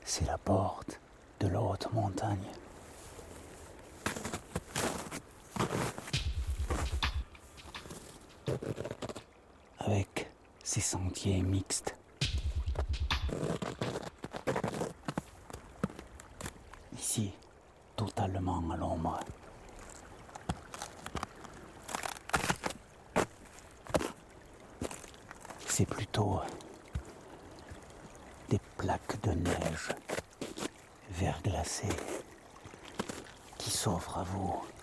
C'est la porte de la haute montagne. Avec ses sentiers mixtes. Ici, totalement à l'ombre. C'est plutôt des plaques de neige verglacées qui s'offrent à vous.